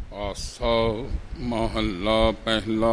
ਆਸਾ ਮਹੱਲਾ ਪਹਿਲਾ।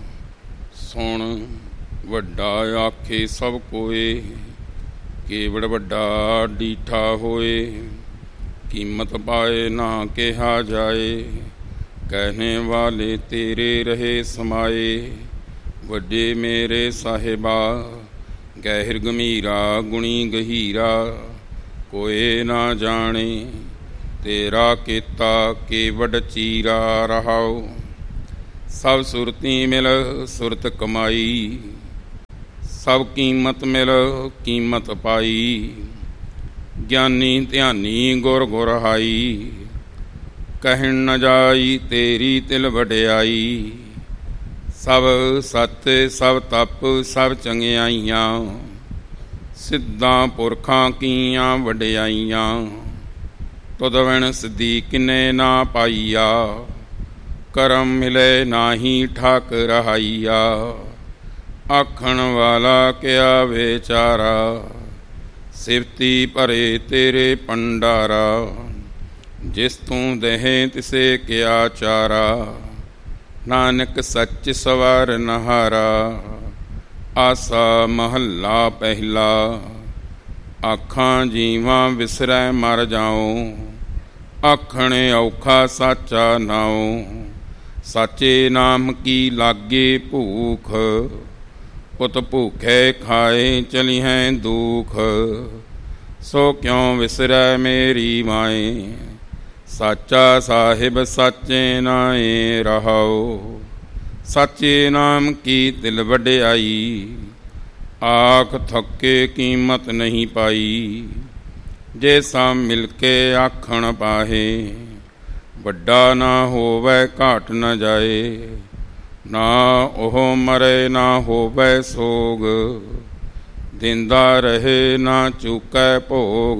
ਸੁਣ ਵੱਡਾ ਆਖੇ ਸਭ ਕੋਏ, ਕੇਵੜ ਵੱਡਾ ਡੀਠਾ ਹੋਏ। ਕੀਮਤ ਪਾਏ ਨਾ ਕਿਹਾ ਜਾਏ, ਕਹਿਣੇ ਵਾਲੇ ਤੇਰੇ ਰਹੇ ਸਮਾਏ। ਵੱਡੇ ਮੇਰੇ ਸਾਹਿਬਾ, ਗਹਿਰ ਗੰਭੀਰਾ ਗੁਣੀ ਗਹੀਰਾ। ਕੋਏ ਨਾ ਜਾਣੇ ਤੇਰਾ ਕੀਤਾ ਕੇਵੜ ਚੀਰਾ ਰਹਾਉ। ਸਭ ਸੁਰਤੀ ਮਿਲ ਸੁਰਤ ਕਮਾਈ, ਸਭ ਕੀਮਤ ਮਿਲ ਕੀਮਤ ਪਾਈ। ਗਿਆਨੀ ਧਿਆਨੀ ਗੁਰ ਗੁਰਹਾਈ, ਕਹਿਣ ਨ ਜਾਈ ਤੇਰੀ ਤਿਲ ਵਡਿਆਈ। ਸਭ ਸੱਚ ਸਭ ਤਪ ਸਭ ਚੰਗਿਆਈਆਂ, ਸਿੱਧਾਂ ਪੁਰਖਾਂ ਕੀਆਂ ਵਡਿਆਈਆਂ। ਤੁਧ ਬਿਨ ਸਿੱਧੀ ਕਿਨੇ ਨਾ ਪਾਈਆ, ਕਰਮ ਮਿਲੇ ਨਾਹੀ ਠਾਕ ਰਹਾਈਆ। ਆਖਣ ਵਾਲਾ ਕਿਆ ਵਿਚਾਰਾ, ਸਿਫਤੀ ਭਰੇ ਤੇਰੇ ਭੰਡਾਰਾ। ਜਿਸ ਤੂੰ ਦੇਹੇ ਤਿਸੇ ਕਿਆ ਚਾਰਾ, ਨਾਨਕ ਸੱਚ ਸਵਾਰ ਨਹਾਰਾ। ਆਸਾ ਮਹੱਲਾ ਪਹਿਲਾ। ਆਖਾਂ ਜੀਵਾਂ ਵਿਸਰੈ ਮਰ ਜਾਉ, ਆਖਣੇ ਔਖਾ ਸਾਚਾ ਨਾਉ। ਸਾਚੇ ਨਾਮ ਕੀ ਲਾਗੇ ਭੂਖ, ਪੁੱਤ ਭੂਖੇ ਖਾਏ ਚਲੀਹੈ ਦੁਖ। ਸੋ ਕਿਉ ਵਿਸਰੈ ਮੇਰੀ ਮਾਏ, ਸਾਚਾ ਸਾਹਿਬ ਸਾਚੇ ਨਾਏ ਰਹਾਉ। ਸਾਚੇ ਨਾਮ ਕੀ ਤਿਲ ਵਡਿਆਈ, ਆਖ ਥੱਕੇ ਕੀਮਤ ਨਹੀਂ ਪਾਈ। ਜੇ ਸਭ ਮਿਲ ਕੇ ਆਖਣ ਪਾਹੇ, ਵੱਡਾ ਨਾ ਹੋਵੇ ਘਾਟ ਨ ਜਾਏ। ਨਾ ਉਹ ਮਰੇ ਨਾ ਹੋਵੇ ਸੋਗ, ਦਿੰਦਾ ਰਹੇ ਨਾ ਚੁਕੈ ਭੋਗ।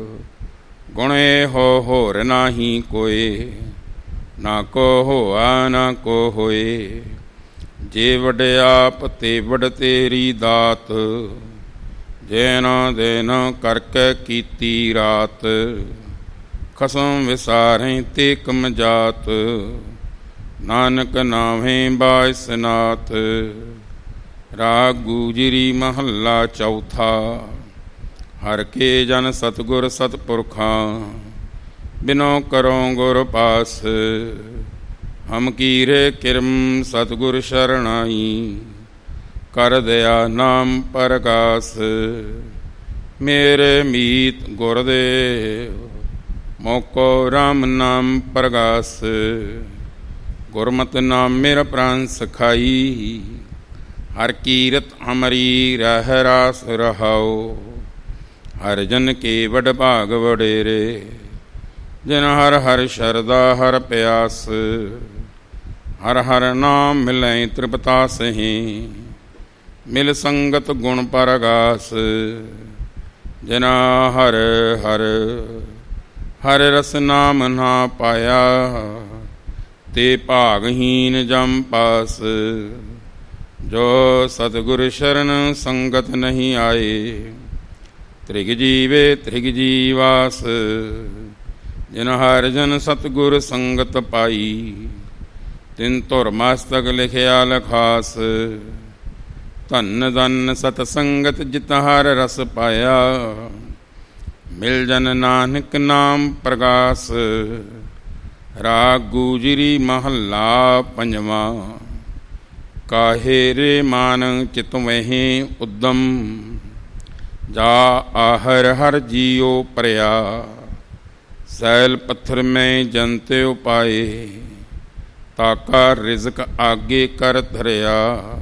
ਗੁਣੇ ਹੋ ਹੋਰ ਨਾਹੀ ਕੋਏ, ਨਾ ਕੋ ਹੋਆ ਨਾ ਕੋ ਹੋਏ। ਜੇ ਵਡਿਆਪ ਤੇ ਵਡ ਤੇਰੀ ਦਾਤ, ਜੈਨਾ ਦੇਨ ਕਰਕੇ ਕੀਤੀ ਰਾਤ। ਖਸਮ ਵਿਸਾਰੇ ਤੇ ਕਮਜਾਤ, ਨਾਨਕ ਨਾਵੇਂ ਬਾਇਸਨਾਥ। ਰਾਗ ਗੂਜਰੀ ਮਹੱਲਾ ਚੌਥਾ। ਹਰ ਕੇ ਜਨ ਸਤਿਗੁਰ ਸਤਿਪੁਰਖਾਂ, ਬਿਨੋ ਕਰੋ ਗੁਰ ਪਾਸ। ਹਮ ਕੀਰੇ ਕਿਰਮ ਸਤਿਗੁਰ ਸ਼ਰਣਾਈ, ਕਰ ਦਇਆ ਨਾਮ ਪਰਗਾਸ। ਮੇਰੇ ਮੀਤ ਗੁਰਦੇਵ, ਮੋਕੋ ਰਾਮ ਨਾਮ ਪਰਗਾਸ। ਗੁਰਮਤਿ ਨਾਮ ਮੇਰਾ ਪ੍ਰਾਨ ਸਖਾਈ, ਹਰ ਕੀਰਤ ਅਮਰੀ ਰਹਿ ਰਾਸ ਰਹਾਉ। ਹਰ ਜਨ ਕੇ ਵਡ ਭਾਗ ਵਡੇਰੇ, ਜਿਨ ਹਰ ਹਰ ਸ਼ਰਦਾ ਹਰ ਪਿਆਸ। ਹਰ ਹਰ ਨਾਮ ਮਿਲੈ ਤ੍ਰਿਪਤਾ ਸਹੀ, ਮਿਲ ਸੰਗਤ ਗੁਣ ਪਰਗਾਸ। ਜਿਨਾ ਹਰ ਹਰ ਹਰ ਰਸ ਨਾਮ ਨਾ ਪਾਇਆ, ਤੇ ਭਾਗਹੀਨ ਜਮ ਪਾਸ। ਜੋ ਸਤਿਗੁਰ ਸ਼ਰਨ ਸੰਗਤ ਨਹੀਂ ਆਏ, ਤ੍ਰਿਗ ਜੀਵੇ ਤ੍ਰਿਗ ਜੀਵਾਸ। ਜਿਨ ਹਰ ਜਨ ਸਤਿਗੁਰ ਸੰਗਤ ਪਾਈ, ਤਿਨ ਧੁਰ ਮਸਤਕ ਲਿਖਿਆ ਲਖਾਸ। ਧਨ ਧਨ ਸਤ ਸੰਗਤ ਜਿਤ ਹਰ ਰਸ ਪਾਇਆ, ਮਿਲ ਜਨ ਨਾਨਕ ਨਾਮ ਪ੍ਰਗਾਸ। ਰਾਗ ਗੂਜਰੀ ਮਹੱਲਾ ਪੰਜਵਾਂ। ਕਾਹੇ ਰੇ ਮਾਨ ਚਿਤ ਵਹਿ ਉਦਮ, ਜਾ ਆਹਰ ਹਰ ਜੀਉ ਭਰਿਆ। ਸੈਲ ਪੱਥਰ ਮੈਂ ਜਨਤੇ ਉਪਾਏ, ਤਾਕਾ ਰਿਜ਼ਕ ਆਗੇ ਕਰ ਧਰਿਆ।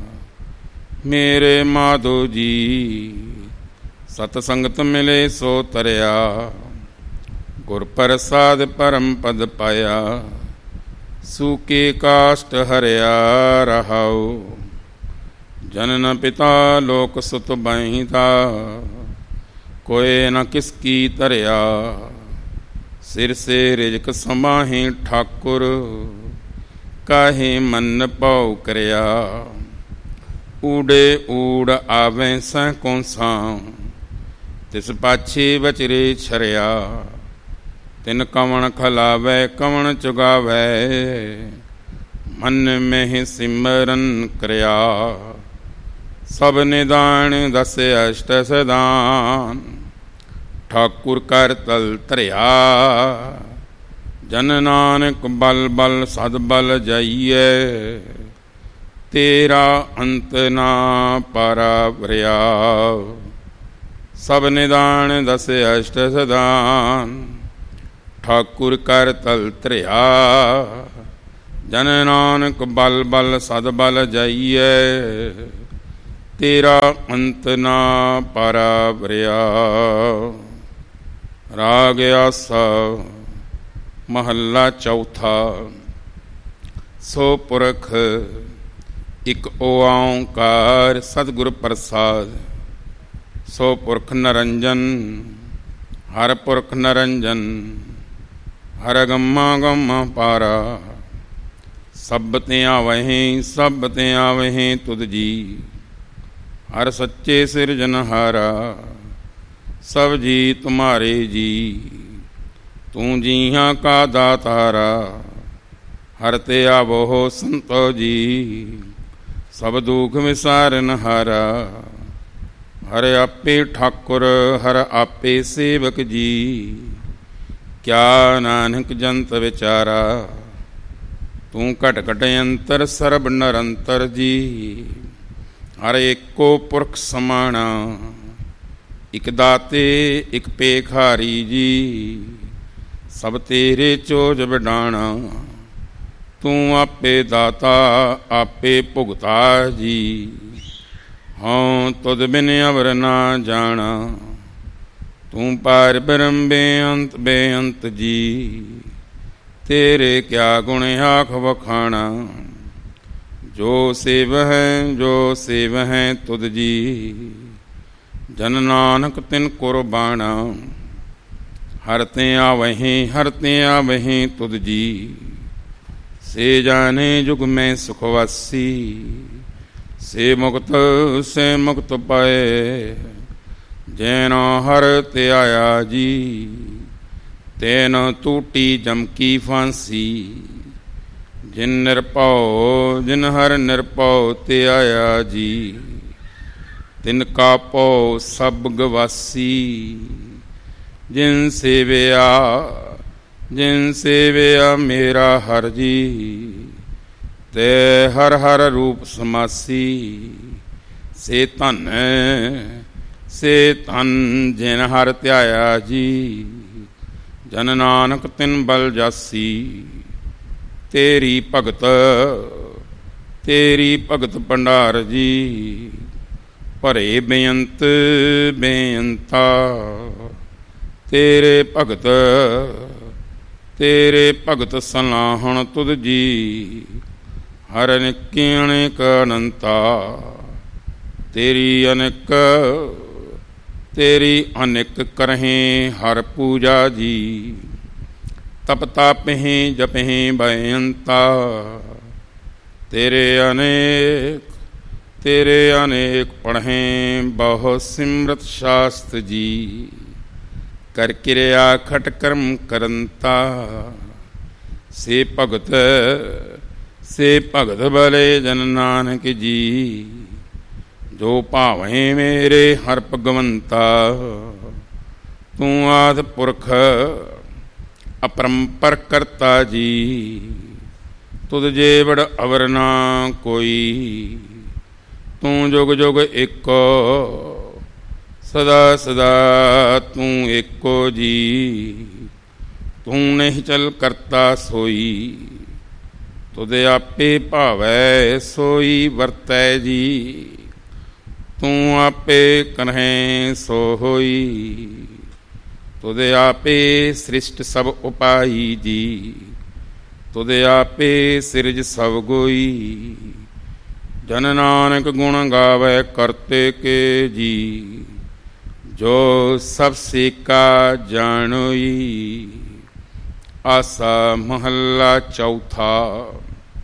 ਮੇਰੇ ਮਾਧੋ ਜੀ ਸਤ ਸੰਗਤ ਮਿਲੇ ਸੋ ਤਰਿਆ। ਗੁਰ ਪ੍ਰਸਾਦ ਪਰਮ ਪਦ ਪਾਇਆ, ਸੂਕੇ ਕਾਸ਼ਟ ਹਰਿਆ ਰਹਾਉ। ਜਨਨ ਪਿਤਾ ਲੋਕ ਸੁਤ ਬਾਈਦਾ, ਕੋਏ ਨ ਕਿਸ ਕੀ ਧਰਿਆ। ਸਿਰ ਸੇ ਰਿਜਕ ਸਮਾਹੇ ਠਾਕੁਰ, ਕਾਹੇ ਮਨ ਭਾਉ ਕਰਿਆ। ਊੜੇ ਊੜ ਆਵੇਂ ਸਹਿ ਕੌਂਸਾਂ, ਤਿਸ ਪਾਛੇ ਬਚਰੇ ਛਰਿਆ। ਤਿਨ ਕਵਣ ਖਲਾਵੈ ਕਵਣ ਚੁਗਾਵੈ, ਮਨ ਮਹਿ ਸਿਮਰਨ ਕਰਿਆ। ਸਭ ਨਿਦਾਨ ਦਸ ਅਸ਼ਟ ਸਦਾਨ, ਠਾਕੁਰ ਕਰ ਤਲ ਧਰਿਆ। ਜਨ ਨਾਨਕ ਬਲ ਬਲ ਸਦ ਬਲ ਜਾਈਐ, ਤੇਰਾ ਅੰਤ ਨਾ ਪਾਰਾ ਵਰਿਆ। ਸਭ ਨਿਦਾਨ ਦਸ ਅਸ਼ਟ ਸਦਾਨ, ਠਾਕੁਰ ਕਰ ਤਲ ਧਰਿਆ। ਜਨ ਨਾਨਕ ਬਲ ਬਲ ਸਦ ਬਲ ਜਾਈਐ, ਤੇਰਾ ਅੰਤ ਨਾ ਪਾਰਾ ਵਰਿਆ। ਰਾਗ ਆਸਾ ਮਹੱਲਾ ਚੌਥਾ। ਸੋ ਪੁਰਖ ਇਕ ਓਂਕਾਰ ਸਤਿਗੁਰ ਪ੍ਰਸਾਦ। ਸੋ ਪੁਰਖ ਨਰੰਜਨ ਹਰ ਪੁਰਖ ਨਰੰਜਨ, ਹਰ ਗੰਮਾ ਗੰਮਾ ਪਾਰਾ। ਸਭ ਤੇ ਆਵਹਿ ਸਭ ਤੇ ਆਵਹਿ ਤੁਧ ਜੀ, ਹਰ ਸੱਚੇ ਸਿਰਜਨਹਾਰਾ। ਸਭ ਜੀ ਤੁਮਾਰੇ ਜੀ, ਤੂੰ ਜੀਹਾਂ ਕਾ ਦਾਤਾਰਾ। ਹਰ ਤੇ ਆਵੋ ਸੰਤੋ ਜੀ, ਸਭ ਦੁਖ ਵਿਸਾਰਨਹਾਰਾ। ਹਰ ਆਪੇ ਠਾਕੁਰ ਹਰ ਆਪੇ ਸੇਵਕ ਜੀ, ਕਿਆ ਨਾਨਕ ਜੰਤ ਵਿਚਾਰਾ। ਤੂੰ ਘਟ ਘਟ ਅੰਤਰ ਸਰਬ ਨਿਰੰਤਰ ਜੀ, ਹਰ ਏਕੋ ਪੁਰਖ ਸਮਾਣਾ। ਇਕ ਦਾਤੇ ਇਕ ਭੇਖਾਰੀ ਜੀ, ਸਭ ਤੇਰੇ ਚੋਜ ਵਡਾਣਾ। ਤੂੰ ਆਪੇ ਦਾਤਾ ਆਪੇ ਭੁਗਤਾ ਜੀ, ਹਾਂ ਤੁਧ ਬਿਨ ਅਵਰ ਨਾ ਜਾਣਾ। ਤੂੰ ਪਾਰ ਬ੍ਰਹਮ ਬੇਅੰਤ ਬੇਅੰਤ ਜੀ, ਤੇਰੇ ਕਿਆ ਗੁਣ ਆਖ ਵਖਾਣਾ। ਜੋ ਸੇਵ ਹੈ ਜੋ ਸੇਵ ਹੈ ਤੁਧ ਜੀ, ਜਨ ਨਾਨਕ ਤਿਨ ਕੁਰਬਾਣਾ। ਹਰ ਤੇ ਆਵਹਿ ਹਰ ਤੇ ਆਵਹਿ ਤੁਧ ਜੀ, ਸੇ ਜਾਣੇ ਜੁਗ ਮੈਂ ਸੁਖਵਾਸੀ। ਸੇ ਮੁਕਤ ਪਾਏ, ਜੈਨ ਹਰ ਤੇ ਆਇਆ ਜੀ। ਤੈਨ ਟੂਟੀ ਜਮ ਕੀ ਫਾਂਸੀ, ਜਿਨ ਨਿਰਭਉ ਜਿਨ ਹਰ ਨਿਰਭਉ ਤੇ ਆਇਆ ਜੀ। ਤਿਨ ਕਾ ਭਉ ਸਭ ਗਵਾਸੀ, ਜਿਨ ਸੇਵਿਆ ਮੇਰਾ ਹਰ ਜੀ। ਤੇ ਹਰ ਹਰ ਰੂਪ ਸਮਾਸੀ, ਸੇ ਧਨ ਜਿਨ ਹਰ ਧਿਆਇਆ ਜੀ। ਜਨ ਨਾਨਕ ਤਿਨ ਬਲ ਜਾਸੀ, ਤੇਰੀ ਭਗਤ ਭੰਡਾਰ ਜੀ। ਭਰੇ ਬੇਅੰਤ ਬੇਅੰਤਾ, ਤੇਰੇ ਭਗਤ ਸਲਾਹਣ ਤੁਧ ਜੀ। ਹਰ ਅਨੇਕੀ ਅਨੇਕ ਅਨੰਤਾ, ਤੇਰੀ ਅਨੇਕ ਕਰਹਿ ਹਰ ਪੂਜਾ ਜੀ। ਤਪ ਤਾਪਹਿ ਜਪਹਿ ਬੇਅੰਤਾ, ਤੇਰੇ ਅਨੇਕ ਪੜ੍ਹੇ ਬਹੁ ਸਿਮਰਤ ਸ਼ਾਸਤ ਜੀ। ਕਰ ਕਿਰਿਆ ਖਟ ਕਰਮ ਕਰੰਤਾ, ਸੇ ਭਗਤ ਬਲੇ ਜਨ ਨਾਨਕ ਜੀ। ਜੋ ਭਾਵੇਂ ਮੇਰੇ ਹਰ ਭਗਵੰਤਾ, ਤੂੰ ਆਦਿ ਪੁਰਖ ਅਪਰੰਪਰ ਕਰਤਾ ਜੀ। ਤੁਧ ਜੇਵੜ ਅਵਰ ਨਾ ਕੋਈ, ਤੂੰ ਜੁਗ ਜੁਗ ਏਕੋ। ਸਦਾ ਸਦਾ ਤੂੰ ਏਕੋ ਜੀ। ਤੂੰ ਨਹੀਂ ਚਲ ਕਰਤਾ ਸੋਈ, ਤੁਧ ਆਪੇ ਭਾਵੈ ਸੋਈ ਵਰਤੈ ਜੀ। ਤੂੰ ਆਪੇ ਕਰਹਿ ਸੋ ਹੋਈ, ਤੁਧ ਆਪੇ ਸ੍ਰਿਸ਼ਟ ਸਭ ਉਪਾਈ ਜੀ। ਤੁਧ ਆਪੇ ਸਿਰਜ ਸਭ ਗੋਈ, ਜਨ ਨਾਨਕ ਗੁਣ ਗਾਵੈ ਕਰਤੇ ਕੇ ਜੀ। ਜੋ ਸਭ ਸੇਕਾ ਜਾਣੋਈ। ਆਸਾ ਮਹੱਲਾ ਚੌਥਾ।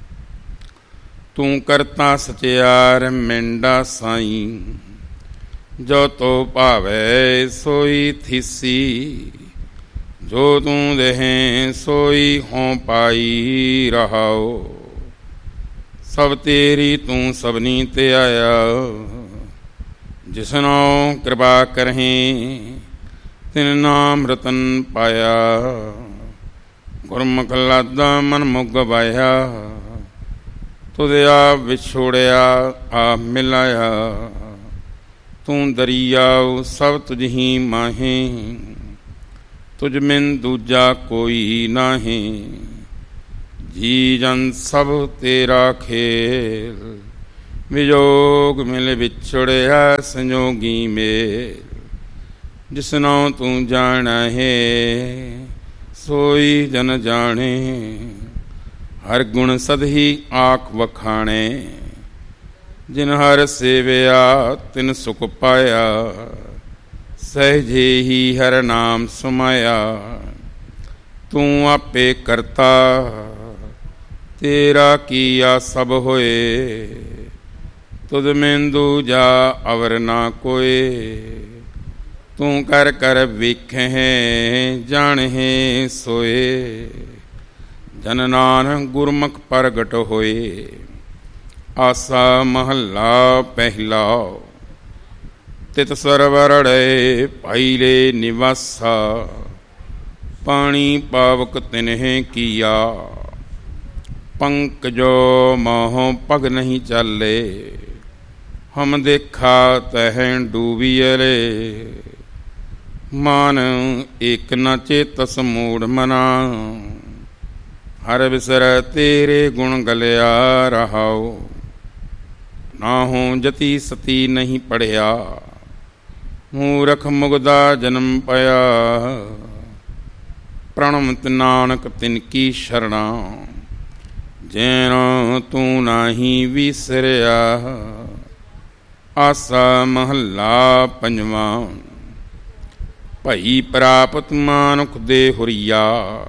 ਤੂੰ ਕਰਤਾ ਸਚਿਆਰ ਮੇਂਡਾ ਸਾਈਂ, ਜੋ ਤੋ ਭਾਵੈ ਸੋਈ ਥੀਸੀ। जो तू देहें सोई हों पाई रहाओ। सब तेरी तू सबनी ते आया, जिसनो कृपा करहें तिन नाम रतन पाया। गुरमुख लादा मन मुग बाया, तुद आप विछोड़िया आप मिलाया। तू दरियाओ सब तुझ ही माहे, तुझ बिन दूजा कोई नाहे। जी जन सब तेरा खेल, विजोग मिल विछोड़िया संजोगी मेल। जिसनो तू जाना है सोई जन जाने, हर गुण सदही आँख वखाणे। जिन हर सेवया तिन सुख पाया, सहजे ही हर नाम सुमाया। तू आपे करता तेरा किया सब होए, तुद में दूजा अवर ना कोय। तू कर कर वेखें जाने सोए, जन नानक गुरमुख प्रगट होए। आसा महला पहला, तित सरवरड़े पाइले निवासा। पानी पावक तिन्हें किया, पंकजो मोह पग नहीं चले। हम देखा तह डूबियले, मान एक न चेतस मूढ़ मना। हर विसर तेरे गुण गलिया रहाओ, ना हो जति सती नहीं पढ़िया। मूरख मुगदा जन्म पाया, प्रणमत नानक तिनकी शरणा। जैनो तू नाही विसरिया। आसा महला पंजवा, भई प्रापत मानुख दे हुरिया।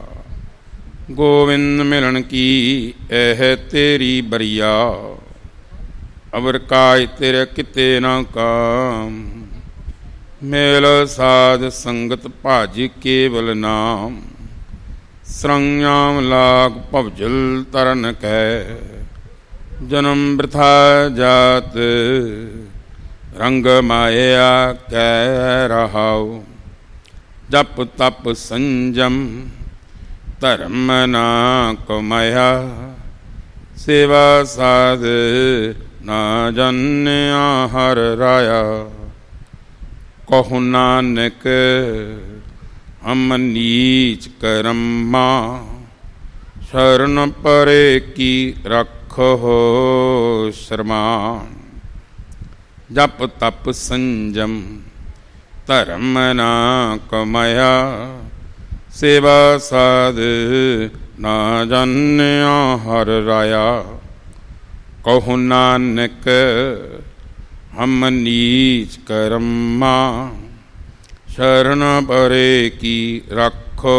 गोविंद मिलन की एह तेरी बरिया। अवर काय तेरे किते न काम, मेल साध संगत भाज केवल नाम। संयाम लाग भवजल तरन कै, जन्म वृथा जात रंग माया कै रहाओ। जप तप संजम धर्म ना कमाया। सेवा साध ना जन्या हर राया। कहु नानक हम नीच करम्मा, शरण परे की रखो शर्मान। जप तप संजम धर्म ना कमाया। सेवा साध ना जान्या हर राया। कहु नानक हम नीच करम्मा, शरण परे की रखो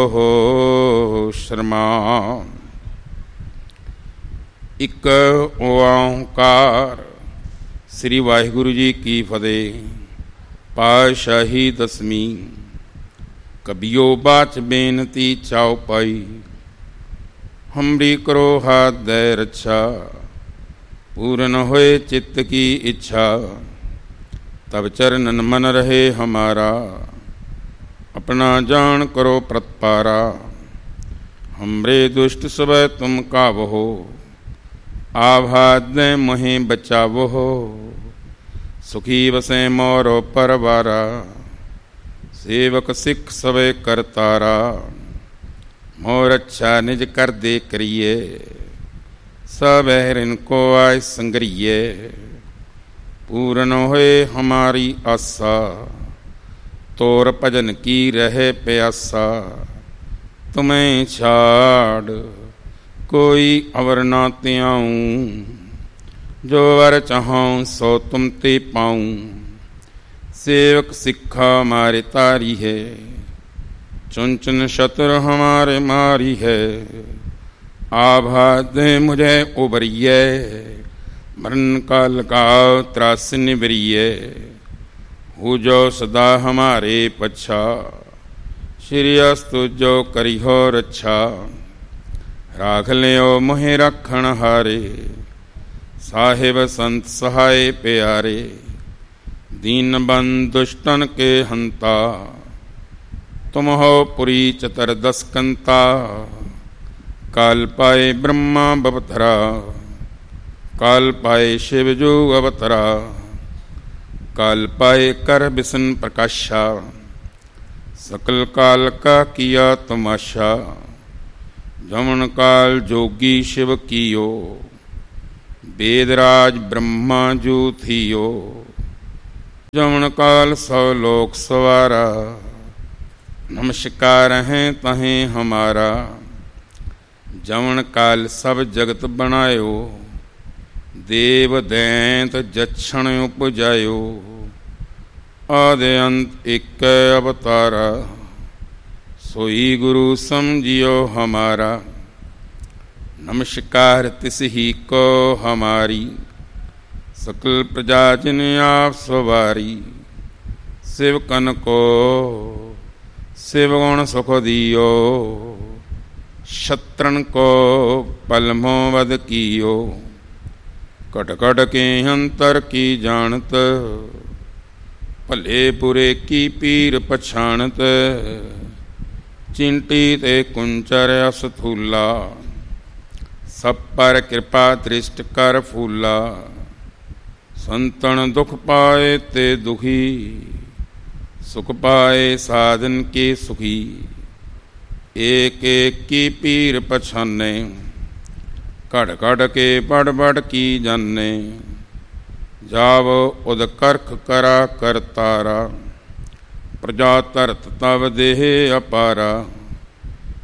शर्मान। एक ओंकार। श्री वाहिगुरु जी की फतेह। पातशाही दसवीं। कबियो बाच बेनती चाओ पाई, हमरी करो हाथ दे रक्षा। पूर्ण होए चित्त की इच्छा, तब चरणन मन रहे हमारा। अपना जान करो प्रतपारा, हमरे दुष्ट सब तुम कावहो। आभाद मोहे बचावो, सुखी बसे मोरो परवारा। सेवक सिख सवे करतारा, मोर अच्छा निज कर दे करिए। सब इनको आय संगरिए, पूर्ण होए हमारी आशा। तोर भजन की रहे प्यासा, तुम्हें छाड़ कोई अवर ना त्याऊं। जो वर चाहूं सो तुम ते पाऊं। सेवक सिक्खा मारे तारी है, चुन चुन शत्रु हमारे मारी है। आभाद मुझे उबरिए, मरण काल का त्रास निबरिए। हो जो सदा हमारे पच्छा, ਸ਼੍ਰੀ ਅਸਤੁ ਜੋ ਕਰਿਓ ਰੱਛਾ, ਰਾਖ ਲਿਓ ਮੋਹਿ ਰੱਖਣ ਹਾਰੇ। ਸਾਹਿਬ ਸੰਤ ਸਹਾਏ ਪਿਆਰੇ, ਦੀਨ ਬੰਦ ਦੁਸ਼ਟਨ ਕੇ ਹੰਤਾ। ਤੁਮ ਹੋ ਪੁਰੀ ਚਤਰ ਦਸਕੰਤਾ, ਕਾਲ ਪਾਏ ਬ੍ਰਹਮਾ ਬਵਤਰਾ। ਕਾਲ ਪਾਏ ਸ਼ਿਵ ਜੋ ਅਵਤਰਾ, ਕਾਲ ਪਾਏ ਕਰ ਬਿਸ਼ਨ ਪ੍ਰਕਾਸ਼ਾ। ਸਕਲ ਕਾਲ ਕਾ ਕੀਆ ਤਮਾਸ਼ਾ, ਜਮਨ ਕਾਲ ਜੋਗੀ ਸ਼ਿਵ ਕੀਓ। वेद राज ब्रह्मा जो थियो, जमन काल सौ लोक सवारा। नमस्कार हैं तहें हमारा, जमन काल सब जगत बनायो। देव दैंत जक्षण उपजायो, आदि अंत एक अवतारा। सोई गुरु समझियो हमारा, नमस्कार तिस ही को हमारी। सकल प्रजा जिन आप सवारी, सेवकन को सेवगुण सुख दियो। शत्रन को पलमो वध कियो, कट कट के अंतर की जानत। भले बुरे की पीर पछाणत, चिंटी ते कुंचर असथूला। सब पर कृपा दृष्ट कर फूला, संतन दुख पाए ते दुखी। सुख पाए साधन के सुखी, एक एक की पीर पछाने। कड़ कड़ के बड़ बड़ की जाने, जाव उद करख करा कर तारा। प्रजा तरत तव देह अपारा,